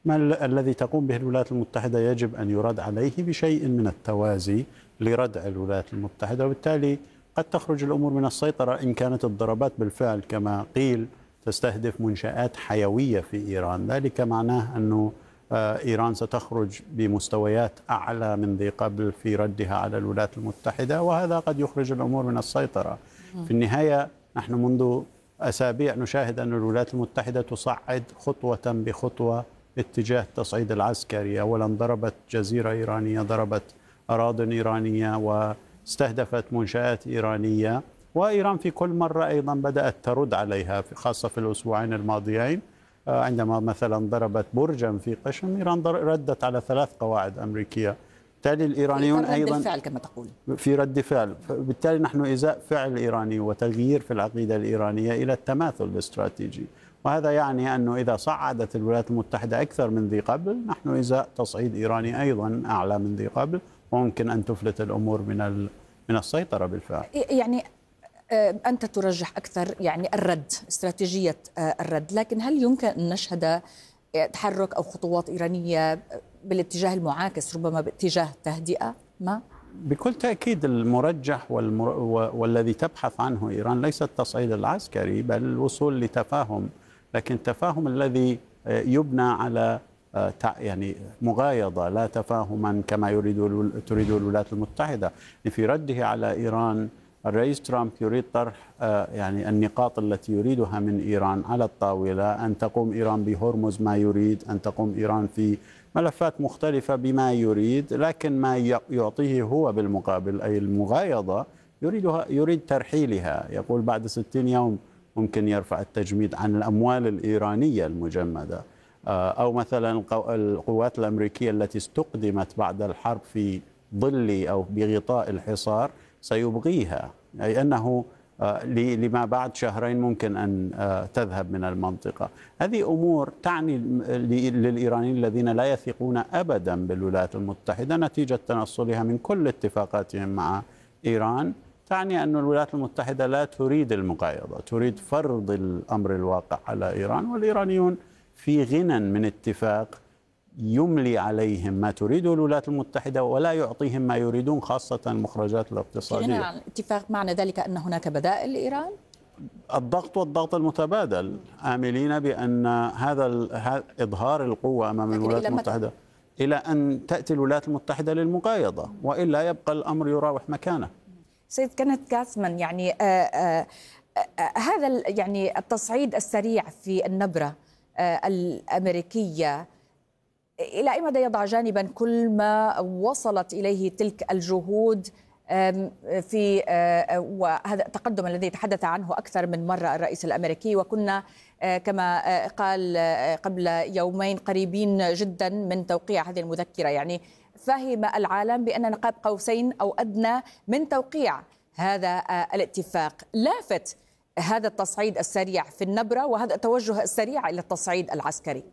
ما الذي تقوم به الولايات المتحدة يجب أن يرد عليه بشيء من التوازي لردع الولايات المتحدة، وبالتالي قد تخرج الأمور من السيطرة إن كانت الضربات بالفعل كما قيل تستهدف منشآت حيوية في إيران. ذلك معناه أنه إيران ستخرج بمستويات أعلى من ذي قبل في ردها على الولايات المتحدة، وهذا قد يخرج الأمور من السيطرة. في النهاية نحن منذ أسابيع نشاهد أن الولايات المتحدة تصعد خطوة بخطوة اتجاه التصعيد العسكري. أولا ضربت جزيرة إيرانية، ضربت أراضٍ إيرانية، واستهدفت منشآت إيرانية، وإيران في كل مرة أيضا بدأت ترد عليها، خاصة في الأسبوعين الماضيين عندما مثلا ضربت برجا في قشم، إيران ردت على 3 قواعد أمريكية. بالتالي الإيرانيون أيضا الفعل كما تقول في رد فعل. بالتالي نحن إزاء فعل إيراني وتغيير في العقيدة الإيرانية إلى التماثل الاستراتيجي، وهذا يعني أنه إذا صعدت الولايات المتحدة أكثر من ذي قبل نحن إزاء تصعيد إيراني أيضا أعلى من ذي قبل، وممكن أن تفلت الأمور من السيطرة بالفعل. يعني أنت ترجح أكثر يعني الرد، استراتيجية الرد، لكن هل يمكن أن نشهد تحرك أو خطوات إيرانية بالاتجاه المعاكس، ربما باتجاه تهدئة ما؟ بكل تأكيد المرجح والذي تبحث عنه إيران ليس التصعيد العسكري بل الوصول لتفاهم، لكن التفاهم الذي يبنى على يعني مغايضة لا تفاهما كما تريد الولايات المتحدة. في رده على إيران الرئيس ترامب يريد طرح يعني النقاط التي يريدها من إيران على الطاولة، أن تقوم إيران بهرمز ما يريد، أن تقوم إيران في ملفات مختلفة بما يريد، لكن ما يعطيه هو بالمقابل أي المغايضة يريد ترحيلها. يقول بعد 60 يوم ممكن يرفع التجميد عن الأموال الإيرانية المجمدة، أو مثلا القوات الأمريكية التي استقدمت بعد الحرب في ظل أو بغطاء الحصار سيبغيها، أي أنه لما بعد شهرين ممكن أن تذهب من المنطقة. هذه أمور تعني للإيرانيين الذين لا يثقون أبدا بالولايات المتحدة نتيجة تنصلها من كل اتفاقاتهم مع إيران، تعني أن الولايات المتحدة لا تريد المقايضة، تريد فرض الأمر الواقع على إيران، والإيرانيون في غنى من اتفاق يملي عليهم ما تريده الولايات المتحدة ولا يعطيهم ما يريدون، خاصة المخرجات الاقتصادية. يعني اتفاق معنى ذلك أن هناك بدائل لإيران؟ الضغط والضغط المتبادل، آملين بأن هذا إظهار القوة أمام الولايات المتحدة إلى أن تأتي الولايات المتحدة للمقايضة، وإلا يبقى الأمر يراوح مكانه. سيد كينيث كاسمان، يعني هذا يعني التصعيد السريع في النبرة الأمريكية إلى أي مدى يضع جانبا كل ما وصلت إليه تلك الجهود في وهذا التقدم الذي تحدث عنه أكثر من مرة الرئيس الأمريكي، وكنا كما قال قبل يومين قريبين جدا من توقيع هذه المذكرة، يعني فهم العالم بأننا قاب قوسين أو أدنى من توقيع هذا الاتفاق. لافت هذا التصعيد السريع في النبرة وهذا التوجه السريع إلى التصعيد العسكري.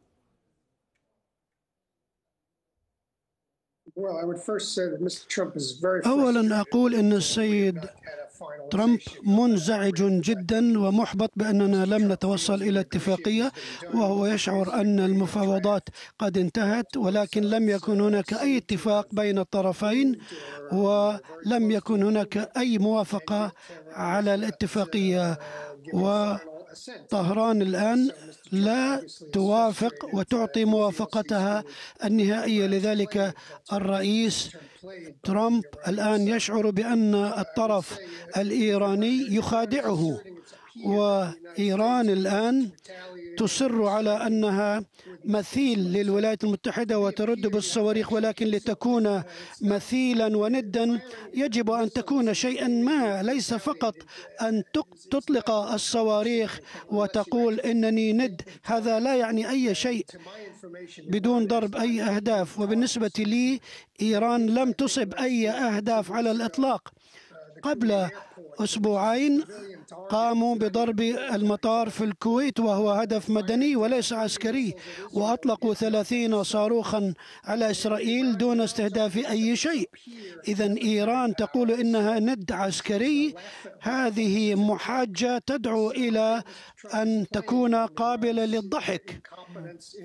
أولا أقول أن السيد ترامب منزعج جدا ومحبط بأننا لم نتوصل إلى اتفاقية، وهو يشعر أن المفاوضات قد انتهت، ولكن لم يكن هناك أي اتفاق بين الطرفين ولم يكن هناك أي موافقة على الاتفاقية. وطهران الآن لا توافق وتعطي موافقتها النهائية. لذلك الرئيس ترامب الآن يشعر بأن الطرف الإيراني يخادعه، وإيران الآن تصر على أنها مثيل للولايات المتحدة وترد بالصواريخ، ولكن لتكون مثيلا وندا يجب أن تكون شيئا ما، ليس فقط أن تطلق الصواريخ وتقول إنني ند. هذا لا يعني أي شيء بدون ضرب أي أهداف. وبالنسبة لي إيران لم تصب أي أهداف على الإطلاق. قبل أسبوعين قاموا بضرب المطار في الكويت وهو هدف مدني وليس عسكري، وأطلقوا 30 صاروخا على إسرائيل دون استهداف أي شيء. إذن إيران تقول إنها ند عسكري، هذه محاجة تدعو إلى أن تكون قابلة للضحك.